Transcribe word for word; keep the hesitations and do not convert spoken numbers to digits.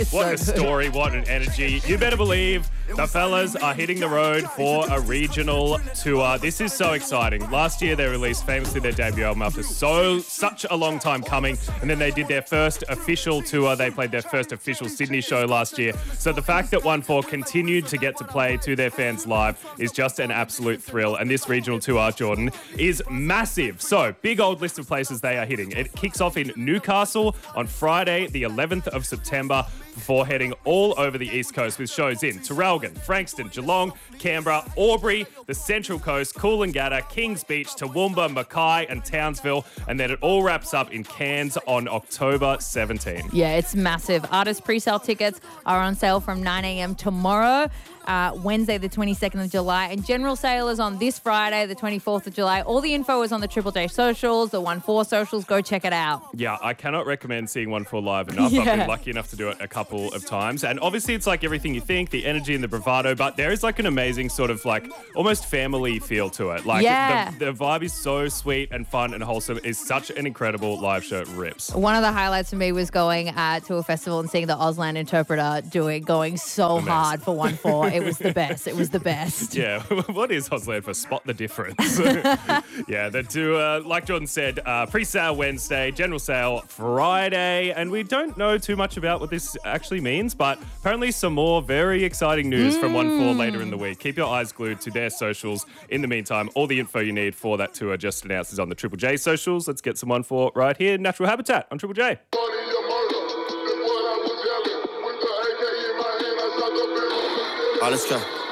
It's What so a good. story, what an energy. You better believe the fellas are hitting the road for a regional tour. This is so exciting. Last year they released famously their debut album after so such a long time coming, and then they did their first official tour. They played their first official Sydney show last year. So the fact that one four continued to get to play to their fans live is just an absolute thrill. And this regional tour, Jordan, is massive. So big old list of places they are hitting. It kicks off in Newcastle on Friday, the eleventh of September, before heading all over the East Coast with shows in Traralgon, Frankston, Geelong, Canberra, Albury, the Central Coast, Coolangatta, Kings Beach, Toowoomba, Mackay and Townsville. And then it all wraps up in Cairns on October seventeenth. Yeah, it's massive. Artist pre-sale tickets are on sale from nine a.m. tomorrow, uh, Wednesday the twenty-second of July. And general sale is on this Friday, the twenty-fourth of July. All the info is on the Triple J socials, the one four socials. Go check it out. Yeah, I cannot recommend seeing one four live enough. Yeah. I've been lucky enough to do it a couple of times. And obviously it's like everything you think, the energy and the bravado, but there is like an amazing sort of like almost family feel to it. Like Yeah. the, the vibe is so sweet and fun and wholesome. It's such an incredible live show. It rips. One of the highlights for me was going uh, to a festival and seeing the Auslan interpreter doing going so Amazing. hard for one four. It was the best. It was the best. Yeah, what is Auslan for? Spot the difference. Yeah, the two, uh, like Jordan said, uh, pre-sale Wednesday, general sale Friday, and we don't know too much about what this actually means, but apparently some more very exciting news mm. from one four later in the week. Keep your eyes glued to their socials. In the meantime, all the info you need for that tour just announced is on the Triple J socials. Let's get some one four right here, Natural Habitat on Triple J. Oh, let's go.